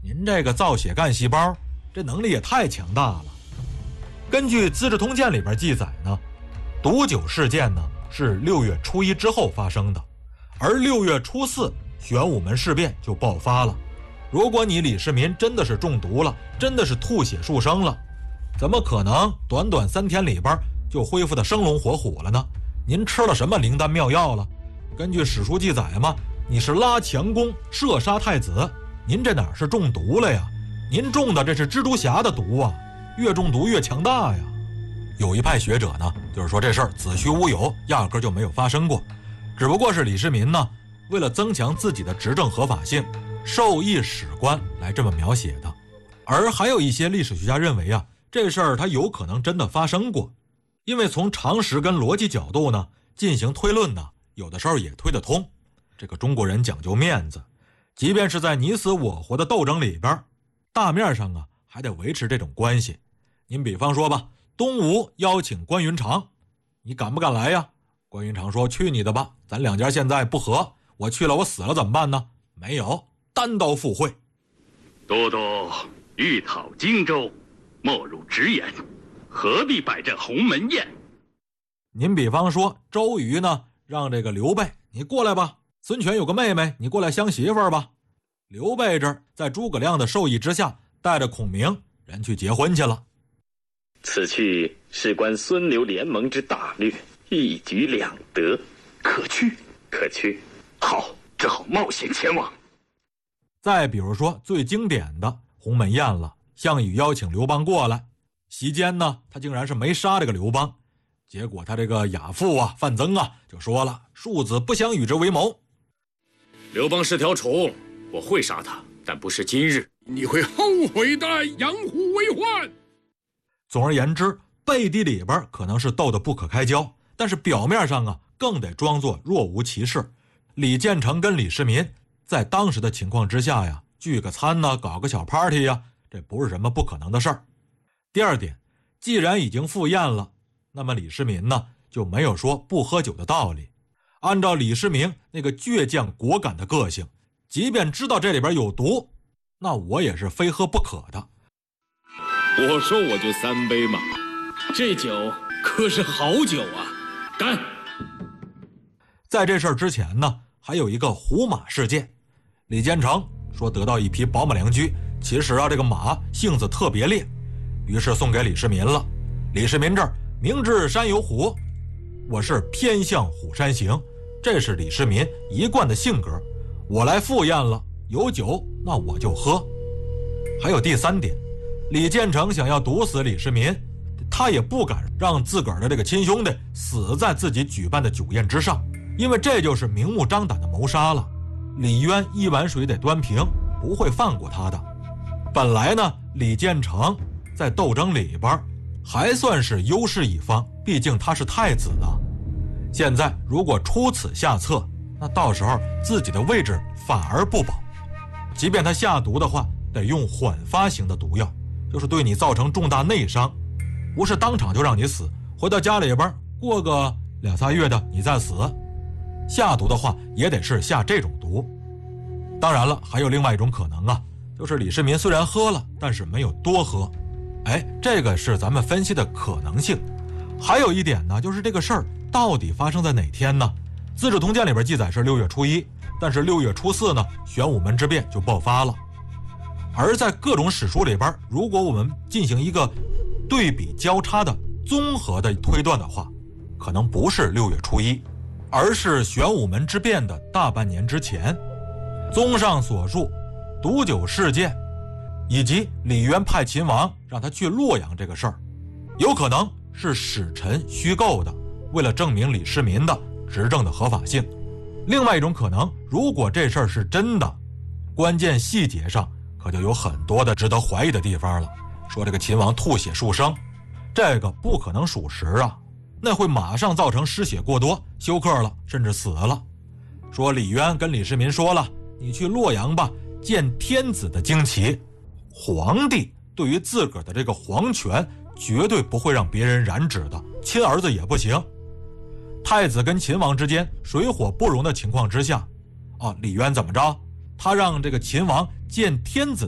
您这个造血干细胞，这能力也太强大了。根据《资治通鉴》里边记载呢，毒酒事件呢是6月初1之后发生的，而6月初4玄武门事变就爆发了。如果你李世民真的是中毒了，真的是吐血数升了，怎么可能短短3天里边就恢复的生龙活虎了呢？您吃了什么灵丹妙药了？根据史书记载嘛，你是拉强弓射杀太子，您这哪是中毒了呀？您中的这是蜘蛛侠的毒啊，越中毒越强大呀。有一派学者呢，就是说这事儿子虚乌有，压根就没有发生过，只不过是李世民呢，为了增强自己的执政合法性，授意史官来这么描写的。而还有一些历史学家认为啊，这事儿它有可能真的发生过，因为从常识跟逻辑角度呢进行推论呢，有的时候也推得通。这个中国人讲究面子，即便是在你死我活的斗争里边，大面上啊还得维持这种关系。您比方说吧，东吴邀请关云长，你敢不敢来呀？关云长说，去你的吧，咱两家现在不和，我去了我死了怎么办呢？没有，单刀赴会。 都督欲讨荆州，莫如直言，何必摆这鸿门宴？ 您比方说周瑜呢，让这个刘备你过来吧，孙权有个妹妹，你过来相媳妇儿吧。刘备这儿在诸葛亮的授意之下，带着孔明人去结婚去了。 此去事关孙刘联盟之大略，一举两得， 可去？ 可去。 好，只好冒险前往。 再比如说最经典的鸿门宴了，项羽邀请刘邦过来，席间呢，他竟然是没杀这个刘邦，结果他这个亚父啊范增啊就说了，庶子不相与之为谋。 刘邦是条虫，我会杀他，但不是今日。 你会后悔的，养虎为患。 总而言之，背地里边可能是斗得不可开交，但是表面上啊更得装作若无其事。李建成跟李世民在当时的情况之下呀，聚个餐呢，搞个小 party 呀，这不是什么不可能的事儿。第二点，既然已经赴宴了，那么李世民呢就没有说不喝酒的道理。按照李世民那个倔强果敢的个性，即便知道这里边有毒，那我也是非喝不可的。 我说我就3杯嘛，这酒可是好酒啊！干！ 在这事儿之前呢，还有一个胡马事件。李建成说得到一匹宝马良驹，其实啊这个马性子特别烈，于是送给李世民了。李世民这儿明知山有虎，我是偏向虎山行，这是李世民一贯的性格。我来赴宴了，有酒那我就喝。还有第3点，李建成想要毒死李世民，他也不敢让自个儿的这个亲兄弟死在自己举办的酒宴之上，因为这就是明目张胆的谋杀了。李渊一碗水得端平，不会放过他的。本来呢，李建成在斗争里边还算是优势一方，毕竟他是太子呢。现在如果出此下策，那到时候自己的位置反而不保。即便他下毒的话，得用缓发型的毒药，就是对你造成重大内伤，不是当场就让你死，回到家里边过个2、3月的你再死。下毒的话也得是下这种毒。当然了，还有另外一种可能啊，就是李世民虽然喝了，但是没有多喝。这个是咱们分析的可能性。还有一点呢，就是这个事儿到底发生在哪天呢？《资治通鉴》里边记载是6月初1，但是6月初4呢，玄武门之变就爆发了。而在各种史书里边，如果我们进行一个对比交叉的综合的推断的话，可能不是6月初1，而是玄武门之变的大半年之前。综上所述，毒酒事件以及李渊派秦王让他去洛阳这个事儿，有可能是使臣虚构的，为了证明李世民的执政的合法性。另外一种可能，如果这事儿是真的，关键细节上可就有很多的值得怀疑的地方了。说这个秦王吐血数升，这个不可能属实啊，那会马上造成失血过多，休克了，甚至死了。说李渊跟李世民说了，你去洛阳吧，见天子的旌旗。皇帝对于自个儿的这个皇权绝对不会让别人染指的，亲儿子也不行。太子跟秦王之间水火不容的情况之下，李渊怎么着？他让这个秦王见天子